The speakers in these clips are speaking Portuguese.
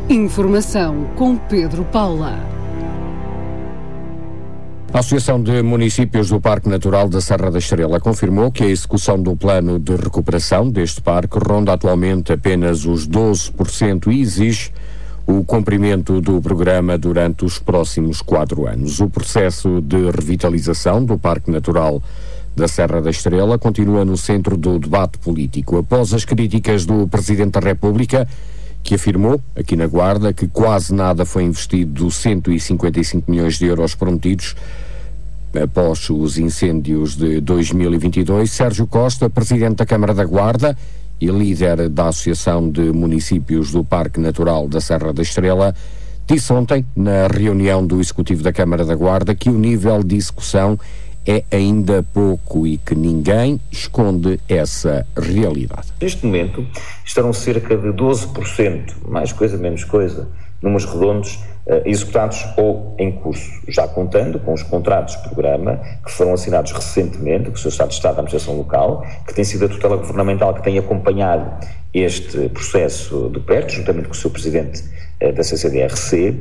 Informação com Pedro Paula. A Associação de Municípios do Parque Natural da Serra da Estrela confirmou que a execução do plano de recuperação deste parque ronda atualmente apenas os 12% e exige o cumprimento do programa durante os próximos 4 anos. O processo de revitalização do Parque Natural da Serra da Estrela continua no centro do debate político, após as críticas do Presidente da República, que afirmou, aqui na Guarda, que quase nada foi investido dos 155 milhões de euros prometidos após os incêndios de 2022. Sérgio Costa, Presidente da Câmara da Guarda e líder da Associação de Municípios do Parque Natural da Serra da Estrela, disse ontem, na reunião do Executivo da Câmara da Guarda, que o nível de execução é ainda pouco e que ninguém esconde essa realidade. Neste momento estarão cerca de 12%, mais coisa, menos coisa, números redondos, executados ou em curso, já contando com os contratos de programa que foram assinados recentemente, que o Sr. Estado de Estado da Administração Local, que tem sido a tutela governamental que tem acompanhado este processo de perto, juntamente com o Sr. Presidente da CCDRC,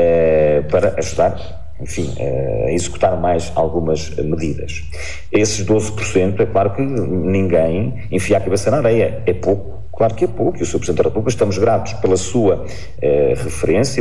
para ajudar, enfim, a executar mais algumas medidas. Esses 12%, é claro que ninguém enfia a cabeça na areia, é pouco. Claro que é pouco, e o Sr. Presidente da República, estamos gratos pela sua referência,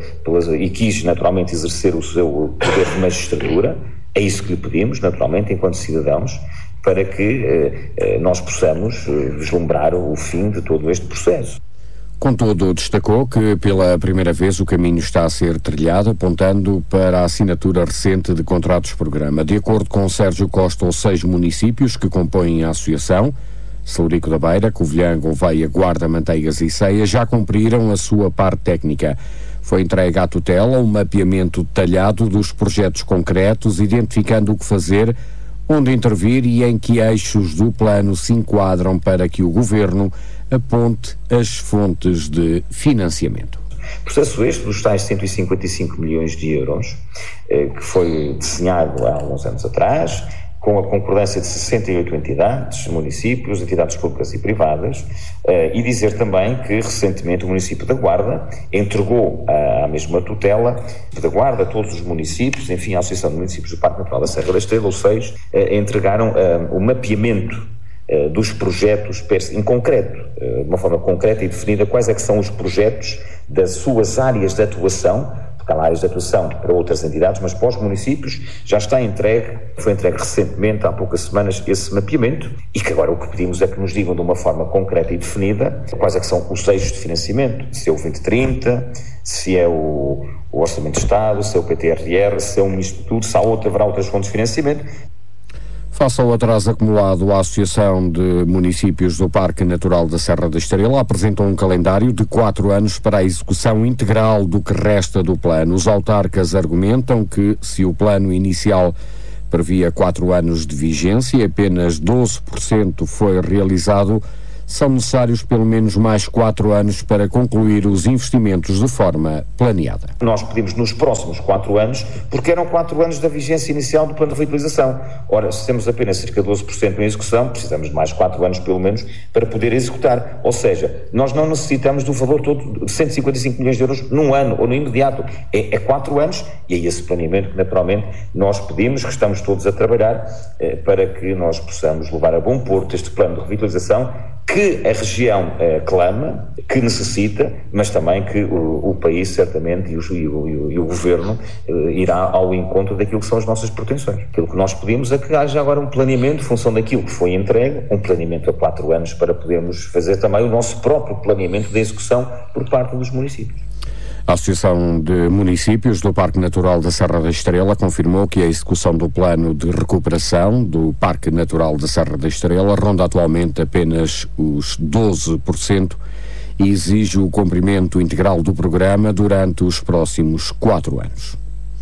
e quis naturalmente exercer o seu poder de magistratura, é isso que lhe pedimos, naturalmente, enquanto cidadãos, para que nós possamos vislumbrar o fim de todo este processo. Contudo, destacou que pela primeira vez o caminho está a ser trilhado, apontando para a assinatura recente de contratos-programa. De acordo com Sérgio Costa, os 6 municípios que compõem a associação, Celurico da Beira, Covilhã, Gouveia, Guarda, Manteigas e Ceia, já cumpriram a sua parte técnica. Foi entregue à tutela um mapeamento detalhado dos projetos concretos, identificando o que fazer, onde intervir e em que eixos do plano se enquadram para que o Governo aponte as fontes de financiamento. Processo este dos tais 155 milhões de euros, que foi desenhado há uns anos atrás, com a concordância de 68 entidades, municípios, entidades públicas e privadas, e dizer também que recentemente o município da Guarda entregou à mesma tutela da Guarda a todos os municípios, enfim, a Associação de Municípios do Parque Natural da Serra da Estrela, os 6, entregaram o mapeamento dos projetos em concreto, de uma forma concreta e definida, quais é que são os projetos das suas áreas de atuação, porque há áreas de atuação para outras entidades, mas para os municípios já está entregue, foi entregue recentemente, há poucas semanas, esse mapeamento, e que agora o que pedimos é que nos digam de uma forma concreta e definida quais é que são os eixos de financiamento, se é o 2030, se é o Orçamento de Estado, se é o PTRR, se é um misto de tudo, se haverá outras fontes de financiamento. Face ao atraso acumulado, a Associação de Municípios do Parque Natural da Serra da Estrela apresentou um calendário de 4 anos para a execução integral do que resta do plano. Os autarcas argumentam que, se o plano inicial previa 4 anos de vigência e apenas 12% foi realizado, são necessários pelo menos mais 4 anos para concluir os investimentos de forma planeada. Nós pedimos nos próximos 4 anos, porque eram 4 anos da vigência inicial do plano de revitalização. Ora, se temos apenas cerca de 12% em execução, precisamos de mais 4 anos pelo menos para poder executar. Ou seja, nós não necessitamos do valor todo de 155 milhões de euros num ano ou no imediato. É 4 anos e é esse planeamento que naturalmente nós pedimos, que estamos todos a trabalhar para que nós possamos levar a bom porto este plano de revitalização que a região clama, que necessita, mas também que o país certamente e o Governo irá ao encontro daquilo que são as nossas pretensões. Aquilo que nós pedimos é que haja agora um planeamento, em função daquilo que foi entregue, um planeamento a 4 anos para podermos fazer também o nosso próprio planeamento de execução por parte dos municípios. A Associação de Municípios do Parque Natural da Serra da Estrela confirmou que a execução do plano de recuperação do Parque Natural da Serra da Estrela ronda atualmente apenas os 12% e exige o cumprimento integral do programa durante os próximos 4 anos.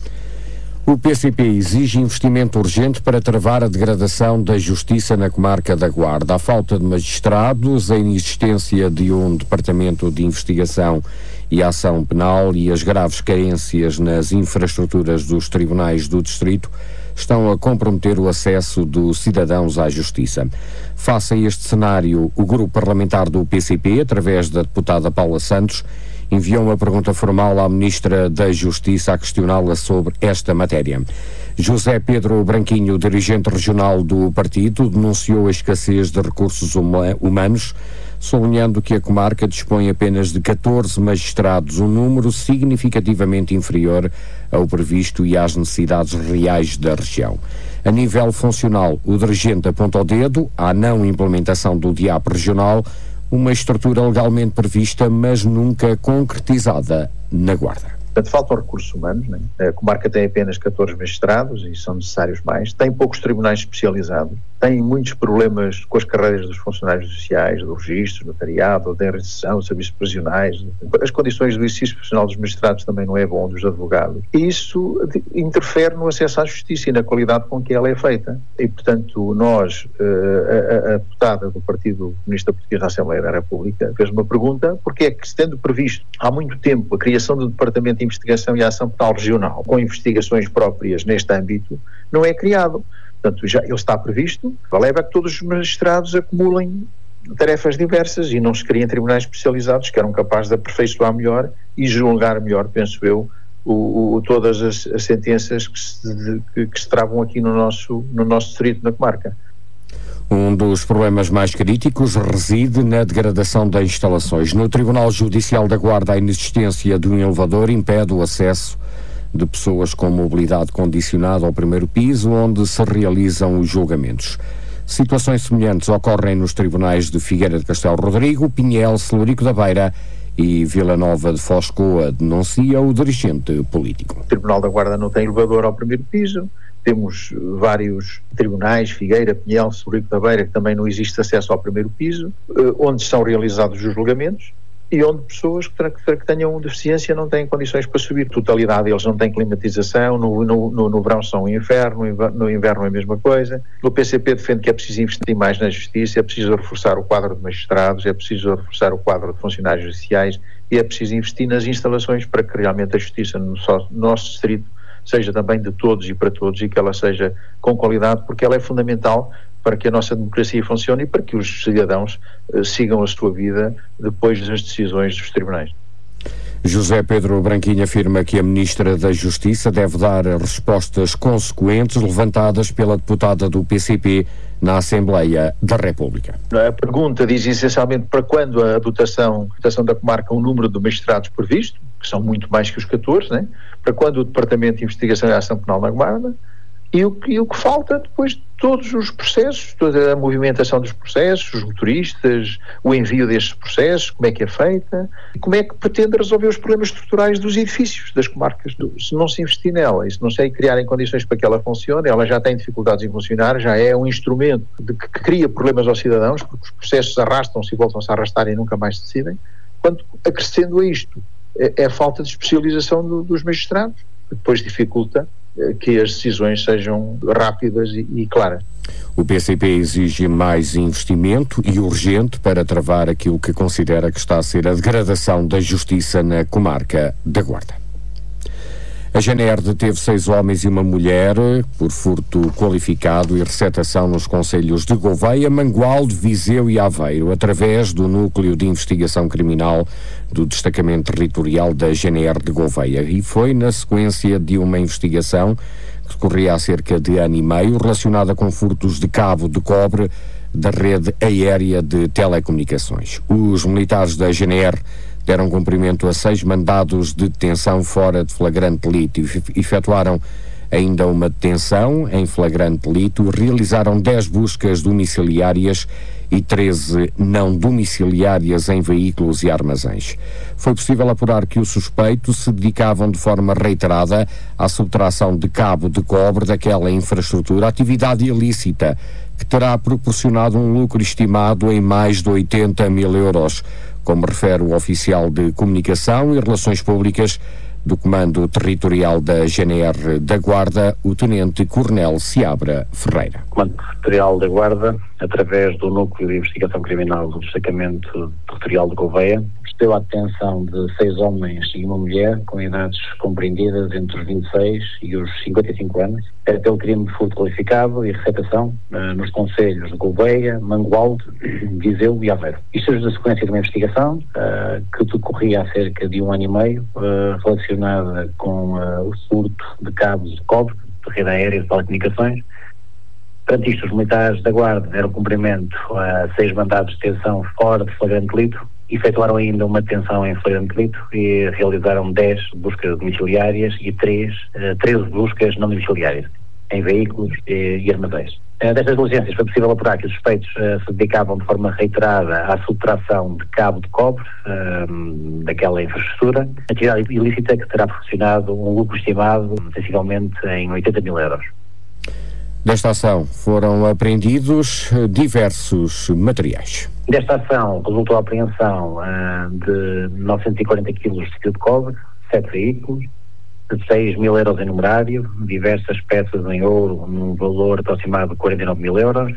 O PCP exige investimento urgente para travar a degradação da justiça na comarca da Guarda. A falta de magistrados, a inexistência de um departamento de investigação e ação penal e as graves carências nas infraestruturas dos tribunais do distrito estão a comprometer o acesso dos cidadãos à justiça. Face a este cenário, o grupo parlamentar do PCP, através da deputada Paula Santos, enviou uma pergunta formal à Ministra da Justiça a questioná-la sobre esta matéria. José Pedro Branquinho, dirigente regional do partido, denunciou a escassez de recursos humanos, sublinhando que a comarca dispõe apenas de 14 magistrados, um número significativamente inferior ao previsto e às necessidades reais da região. A nível funcional, o dirigente aponta o dedo à não implementação do DIAP regional, uma estrutura legalmente prevista, mas nunca concretizada na Guarda. Portanto, faltam recursos humanos, né? A comarca tem apenas 14 magistrados e são necessários mais. Tem poucos tribunais especializados. Tem muitos problemas com as carreiras dos funcionários sociais, do registro, notariado, da enregistração, serviços prisionais. As condições do exercício profissional dos magistrados também não é bom, dos advogados. E isso interfere no acesso à justiça e na qualidade com que ela é feita. E, portanto, nós, a deputada do Partido Comunista Português da Assembleia da República, fez uma pergunta, porque é que, tendo previsto há muito tempo a criação do Departamento de Investigação e Ação Penal Regional, com investigações próprias neste âmbito, não é criado. Portanto, já ele está previsto, leva a que todos os magistrados acumulem tarefas diversas e não se criem tribunais especializados que eram capazes de aperfeiçoar melhor e julgar melhor, penso eu, todas as sentenças que se travam aqui no nosso distrito, na comarca. Um dos problemas mais críticos reside na degradação das instalações. No Tribunal Judicial da Guarda, a inexistência de um elevador impede o acesso de pessoas com mobilidade condicionada ao primeiro piso, onde se realizam os julgamentos. Situações semelhantes ocorrem nos tribunais de Figueira de Castelo Rodrigo, Pinhel, Celurico da Beira e Vila Nova de Foscoa, denuncia o dirigente político. O Tribunal da Guarda não tem elevador ao primeiro piso. Temos vários tribunais, Figueira, Pinhel, Celurico da Beira, que também não existe acesso ao primeiro piso, onde são realizados os julgamentos e onde pessoas que tenham deficiência não têm condições para subir. Totalidade, eles não têm climatização, no verão são um inferno, no inverno é a mesma coisa. O PCP defende que é preciso investir mais na justiça, é preciso reforçar o quadro de magistrados, é preciso reforçar o quadro de funcionários judiciais e é preciso investir nas instalações para que realmente a justiça no nosso distrito seja também de todos e para todos e que ela seja com qualidade, porque ela é fundamental para que a nossa democracia funcione e para que os cidadãos sigam a sua vida depois das decisões dos tribunais. José Pedro Branquinho afirma que a Ministra da Justiça deve dar respostas consequentes levantadas pela deputada do PCP na Assembleia da República. A pergunta diz essencialmente para quando a dotação da comarca, o número de magistrados previsto, que são muito mais que os 14, né? Para quando o Departamento de Investigação e Ação Penal na Guarda, e o que falta depois de todos os processos, toda a movimentação dos processos, os motoristas, o envio destes processos, como é que é feita, e como é que pretende resolver os problemas estruturais dos edifícios das comarcas. Se não se investir nela e se não se criar em condições para que ela funcione, ela já tem dificuldades em funcionar, já é um instrumento que cria problemas aos cidadãos, porque os processos arrastam-se e voltam-se a arrastar e nunca mais se decidem. Quando, acrescendo a isto, é a falta de especialização dos magistrados, que depois dificulta que as decisões sejam rápidas e claras. O PCP exige mais investimento e urgente para travar aquilo que considera que está a ser a degradação da justiça na comarca da Guarda. A GNR deteve 6 homens e uma mulher por furto qualificado e receptação nos concelhos de Gouveia, Mangualde, Viseu e Aveiro, através do Núcleo de Investigação Criminal do Destacamento Territorial da GNR de Gouveia. E foi na sequência de uma investigação que decorria há cerca de ano e meio, relacionada com furtos de cabo de cobre da rede aérea de telecomunicações. Os militares da GNR deram cumprimento a 6 mandados de detenção fora de flagrante delito e efetuaram ainda uma detenção em flagrante delito, realizaram 10 buscas domiciliárias e 13 não domiciliárias em veículos e armazéns. Foi possível apurar que os suspeitos se dedicavam de forma reiterada à subtração de cabo de cobre daquela infraestrutura, atividade ilícita que terá proporcionado um lucro estimado em mais de 80 mil euros, como refere o oficial de Comunicação e Relações Públicas do Comando Territorial da GNR da Guarda, o Tenente Coronel Seabra Ferreira. O Comando Territorial da Guarda, através do Núcleo de Investigação Criminal do Destacamento Territorial de Gouveia, procedeu à detenção de 6 homens e uma mulher com idades compreendidas entre os 26 e os 55 anos, pelo crime de furto qualificado e receptação nos concelhos de Gouveia, Mangualde, Viseu e Aveiro. Isto é na sequência de uma investigação que decorria há cerca de 1 ano e meio, relacionada com o furto de cabos de cobre, de rede aérea de telecomunicações. Perante isto, os militares da Guarda deram cumprimento a 6 mandados de detenção fora de flagrante delito, efetuaram ainda uma detenção em flagrante delito e realizaram 10 buscas domiciliárias e 13 buscas não domiciliárias, em veículos e armazéns. Destas diligências foi possível apurar que os suspeitos se dedicavam de forma reiterada à subtração de cabo de cobre daquela infraestrutura, atividade ilícita que terá proporcionado um lucro estimado sensivelmente em 80 mil euros. Desta ação foram apreendidos diversos materiais. Desta ação resultou a apreensão de 940 kg de fio de cobre, 7 veículos, de 6 mil euros em numerário, diversas peças em ouro num valor aproximado de 49 mil euros,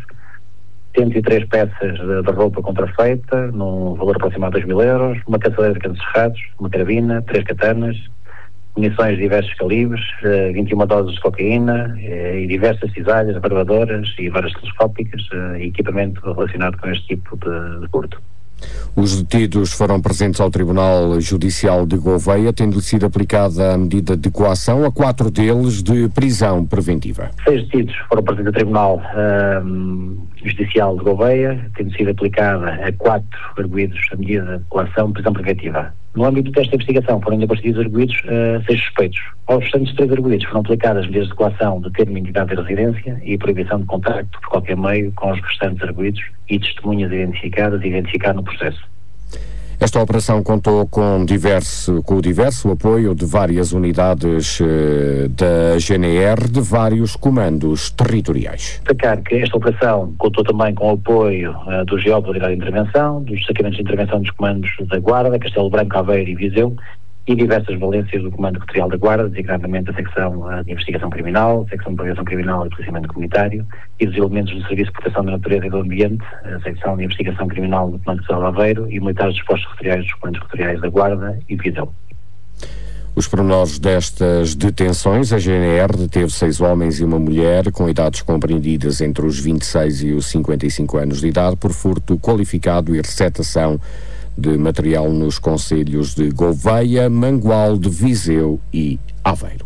103 peças de roupa contrafeita num valor aproximado de 2 mil euros, uma caçadeira de canos cerrados, uma carabina, 3 katanas, munições de diversos calibres, 21 doses de cocaína e diversas cisalhas, barbadoras e varas telescópicas e equipamento relacionado com este tipo de furto. Os detidos foram presentes ao Tribunal Judicial de Gouveia, tendo sido aplicada a medida de coação a 4 deles de prisão preventiva. 6 detidos foram presentes ao Tribunal Judicial de Gouveia, tendo sido aplicada a 4 arguidos a medida de coação de prisão preventiva. No âmbito desta investigação foram ainda constituídos arguidos 6 suspeitos. Aos restantes 3 arguidos foram aplicadas medidas de coação de termo de identidade de residência e proibição de contacto por qualquer meio com os restantes arguidos e testemunhas identificadas e identificar no processo. Esta operação contou com o diverso apoio de várias unidades da GNR, de vários comandos territoriais. Destacar que esta operação contou também com o apoio do GEO da Unidade de Intervenção, dos destacamentos de intervenção dos comandos da Guarda, Castelo Branco, Aveiro e Viseu, e diversas valências do Comando Territorial da Guarda, designadamente a secção de investigação criminal, a secção de prevenção criminal e policiamento comunitário, e dos elementos do Serviço de Proteção da Natureza e do Ambiente, a secção de investigação criminal do Comando Territorial de Aveiro e militares dos postos territoriais dos Comandos Territoriais da Guarda e Viseu. Os pormenores destas detenções: a GNR deteve 6 homens e uma mulher com idades compreendidas entre os 26 e os 55 anos de idade por furto qualificado e receptação de material nos concelhos de Gouveia, Mangualde, Viseu e Aveiro.